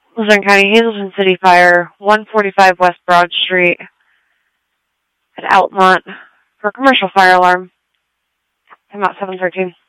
Luzerne County, Hazleton City Fire, 145 West Broad Street at Altamont for a commercial fire alarm. Time out 7:13.